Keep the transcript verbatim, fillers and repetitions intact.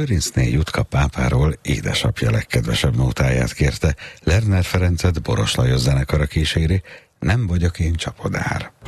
Lőrincné Jutka pápáról édesapja legkedvesebb nótáját kérte, Lerner Ferencet Boros Lajos zenekara kíséri, Nem vagyok én csapodár.